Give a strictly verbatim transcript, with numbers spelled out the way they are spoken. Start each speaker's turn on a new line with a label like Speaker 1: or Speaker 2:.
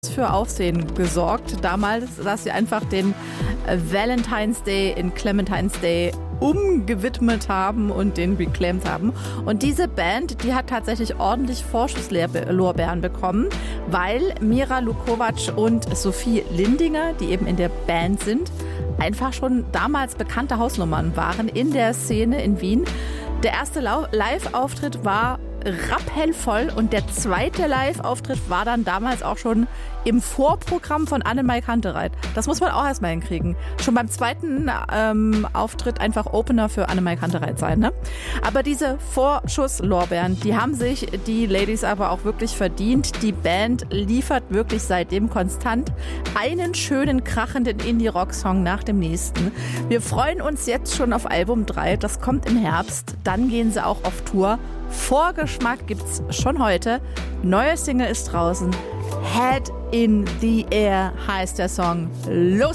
Speaker 1: für Aufsehen gesorgt damals, dass sie einfach den Valentine's Day in Clementine's Day umgewidmet haben und den reclaimed haben. Und diese Band, die hat tatsächlich ordentlich Vorschusslorbeeren bekommen, weil Mira Lukovac und Sophie Lindinger, die eben in der Band sind, einfach schon damals bekannte Hausnummern waren in der Szene in Wien. Der erste Live-Auftritt war rappellvoll und der zweite Live-Auftritt war dann damals auch schon im Vorprogramm von Annemarie Kantereit. Das muss man auch erstmal hinkriegen. Schon beim zweiten ähm, Auftritt einfach Opener für Annemarie Kantereit sein, ne? Aber diese Vorschusslorbeeren, die haben sich die Ladies aber auch wirklich verdient. Die Band liefert wirklich seitdem konstant einen schönen, krachenden Indie-Rock-Song nach dem nächsten. Wir freuen uns jetzt schon auf Album drei. Das kommt im Herbst. Dann gehen sie auch auf Tour. Vorgeschmack gibt's schon heute. Neue Single ist draußen. Head in the Air heißt der Song. Los!